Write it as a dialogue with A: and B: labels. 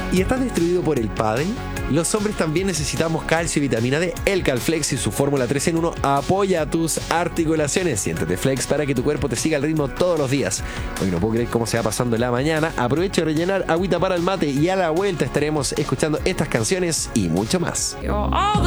A: ¿Y estás destruido por el pádel? Los hombres también necesitamos calcio y vitamina D. El Calflex y su fórmula 3 en 1 apoya tus articulaciones. Siéntete flex para que tu cuerpo te siga el ritmo todos los días. Hoy no puedo creer cómo se va pasando la mañana. Aprovecho de rellenar agüita para el mate y a la vuelta estaremos escuchando estas canciones y mucho más.
B: You're all the